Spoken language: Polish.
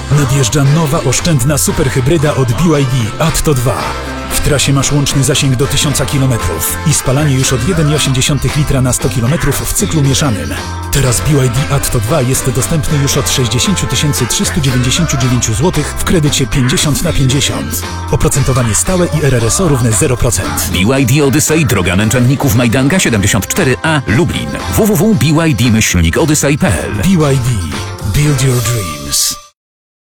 Nadjeżdża nowa oszczędna superhybryda od BYD Atto 2. W trasie masz łączny zasięg do 1000 km i spalanie już od 1,8 litra na 100 km w cyklu mieszanym. Teraz BYD Atto 2 jest dostępny już od 60 399 zł w kredycie 50/50. Oprocentowanie stałe i RRSO równe 0%. BYD Odyssey, droga Męczenników Majdanka 74A, Lublin. www.byd-odyssey.pl. BYD. Build your dreams.